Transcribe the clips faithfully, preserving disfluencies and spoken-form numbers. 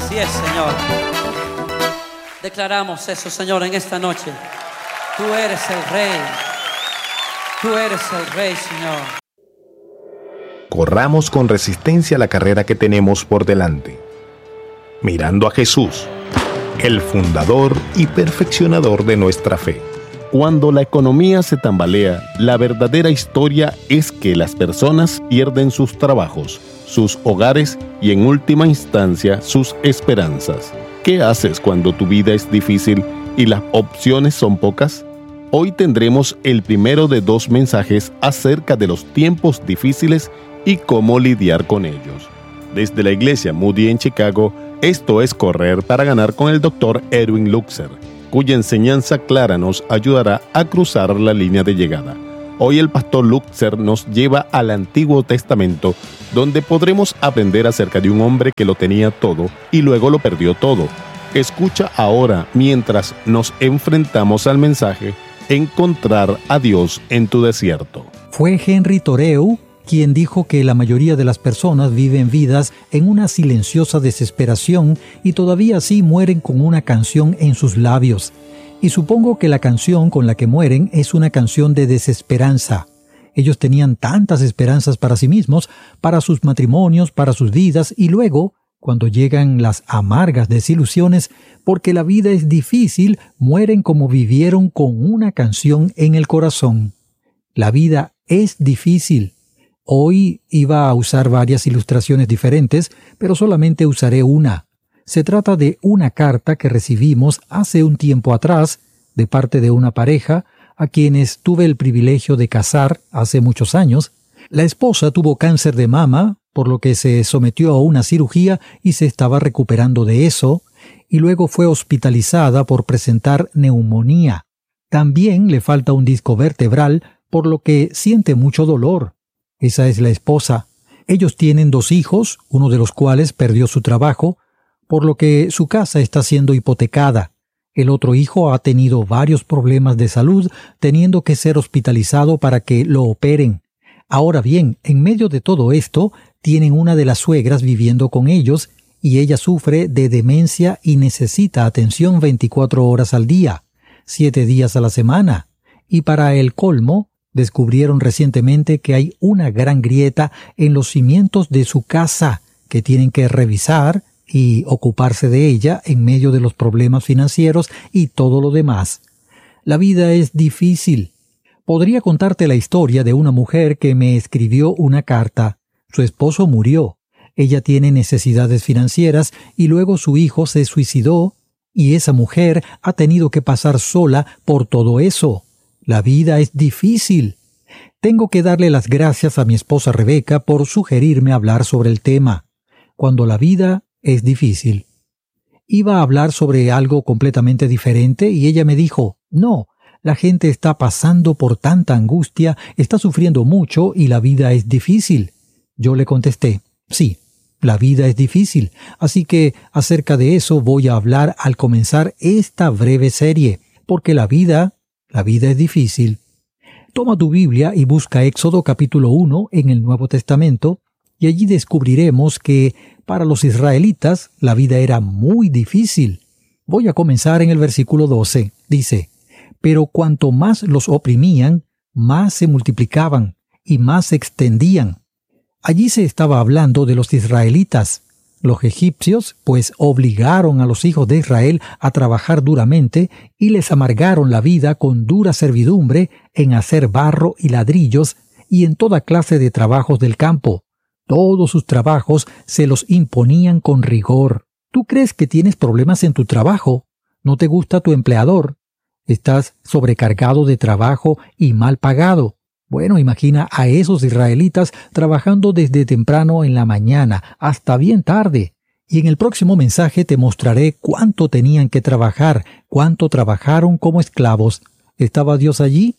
Así es, Señor. Declaramos eso, Señor, en esta noche. Tú eres el Rey. Tú eres el Rey, Señor. Corramos con resistencia la carrera que tenemos por delante, mirando a Jesús, el fundador y perfeccionador de nuestra fe. Cuando la economía se tambalea, la verdadera historia es que las personas pierden sus trabajos, sus hogares y en última instancia sus esperanzas. ¿Qué haces cuando tu vida es difícil y las opciones son pocas? Hoy tendremos el primero de dos mensajes acerca de los tiempos difíciles y cómo lidiar con ellos. Desde la iglesia Moody en Chicago, esto es Correr para Ganar con el doctor Erwin Lutzer, cuya enseñanza clara nos ayudará a cruzar la línea de llegada. Hoy el pastor Lutzer nos lleva al Antiguo Testamento, donde podremos aprender acerca de un hombre que lo tenía todo y luego lo perdió todo. Escucha ahora mientras nos enfrentamos al mensaje Encontrar a Dios en tu desierto. Fue Henry Thoreau quien dijo que la mayoría de las personas viven vidas en una silenciosa desesperación y todavía así mueren con una canción en sus labios. Y supongo que la canción con la que mueren es una canción de desesperanza. Ellos tenían tantas esperanzas para sí mismos, para sus matrimonios, para sus vidas, y luego, cuando llegan las amargas desilusiones, porque la vida es difícil, mueren como vivieron con una canción en el corazón. La vida es difícil. Hoy iba a usar varias ilustraciones diferentes, pero solamente usaré una. Se trata de una carta que recibimos hace un tiempo atrás de parte de una pareja a quienes tuve el privilegio de casar hace muchos años. La esposa tuvo cáncer de mama, por lo que se sometió a una cirugía y se estaba recuperando de eso, y luego fue hospitalizada por presentar neumonía. También le falta un disco vertebral, por lo que siente mucho dolor. Esa es la esposa. Ellos tienen dos hijos, uno de los cuales perdió su trabajo, por lo que su casa está siendo hipotecada. El otro hijo ha tenido varios problemas de salud, teniendo que ser hospitalizado para que lo operen. Ahora bien, en medio de todo esto, tienen una de las suegras viviendo con ellos, y ella sufre de demencia y necesita atención veinticuatro horas al día, siete días a la semana. Y para el colmo, descubrieron recientemente que hay una gran grieta en los cimientos de su casa que tienen que revisar y ocuparse de ella en medio de los problemas financieros y todo lo demás. La vida es difícil. Podría contarte la historia de una mujer que me escribió una carta. Su esposo murió. Ella tiene necesidades financieras y luego su hijo se suicidó y esa mujer ha tenido que pasar sola por todo eso. La vida es difícil. Tengo que darle las gracias a mi esposa Rebeca por sugerirme hablar sobre el tema. Cuando la vida es difícil. Iba a hablar sobre algo completamente diferente y ella me dijo, no, la gente está pasando por tanta angustia, está sufriendo mucho y la vida es difícil. Yo le contesté, sí, la vida es difícil, así que acerca de eso voy a hablar al comenzar esta breve serie, porque la vida, la vida es difícil. Toma tu Biblia y busca Éxodo capítulo uno en el Nuevo Testamento, y allí descubriremos que para los israelitas la vida era muy difícil. Voy a comenzar en el versículo doce. Dice, pero cuanto más los oprimían, más se multiplicaban y más se extendían. Allí se estaba hablando de los israelitas. Los egipcios, pues, obligaron a los hijos de Israel a trabajar duramente y les amargaron la vida con dura servidumbre en hacer barro y ladrillos y en toda clase de trabajos del campo. Todos sus trabajos se los imponían con rigor. ¿Tú crees que tienes problemas en tu trabajo? ¿No te gusta tu empleador? ¿Estás sobrecargado de trabajo y mal pagado? Bueno, imagina a esos israelitas trabajando desde temprano en la mañana hasta bien tarde. Y en el próximo mensaje te mostraré cuánto tenían que trabajar, cuánto trabajaron como esclavos. ¿Estaba Dios allí?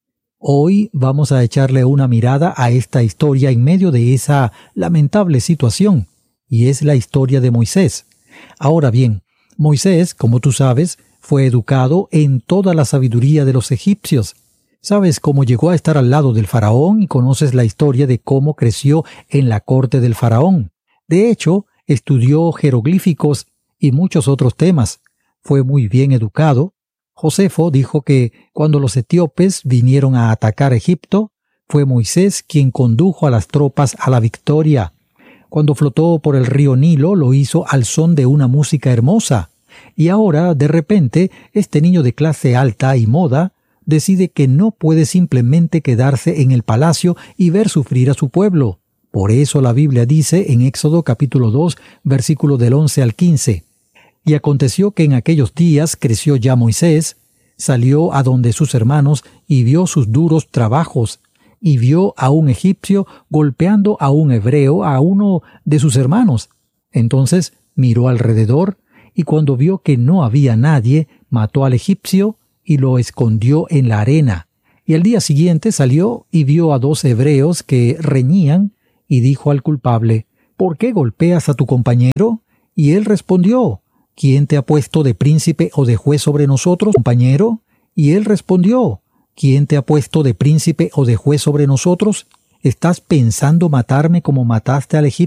Hoy vamos a echarle una mirada a esta historia en medio de esa lamentable situación, y es la historia de Moisés. Ahora bien, Moisés, como tú sabes, fue educado en toda la sabiduría de los egipcios. Sabes cómo llegó a estar al lado del faraón y conoces la historia de cómo creció en la corte del faraón. De hecho, estudió jeroglíficos y muchos otros temas. Fue muy bien educado. Josefo dijo que cuando los etíopes vinieron a atacar Egipto, fue Moisés quien condujo a las tropas a la victoria. Cuando flotó por el río Nilo, lo hizo al son de una música hermosa. Y ahora, de repente, este niño de clase alta y moda decide que no puede simplemente quedarse en el palacio y ver sufrir a su pueblo. Por eso la Biblia dice en Éxodo capítulo dos, versículo del once al quince. Y aconteció que en aquellos días creció ya Moisés, salió a donde sus hermanos y vio sus duros trabajos, y vio a un egipcio golpeando a un hebreo, a uno de sus hermanos. Entonces miró alrededor, y cuando vio que no había nadie, mató al egipcio y lo escondió en la arena. Y al día siguiente salió y vio a dos hebreos que reñían, y dijo al culpable: ¿Por qué golpeas a tu compañero? Y él respondió: ¿Quién te ha puesto de príncipe o de juez sobre nosotros, compañero? Y él respondió: ¿Quién te ha puesto de príncipe o de juez sobre nosotros? ¿Estás pensando matarme como mataste al egipcio?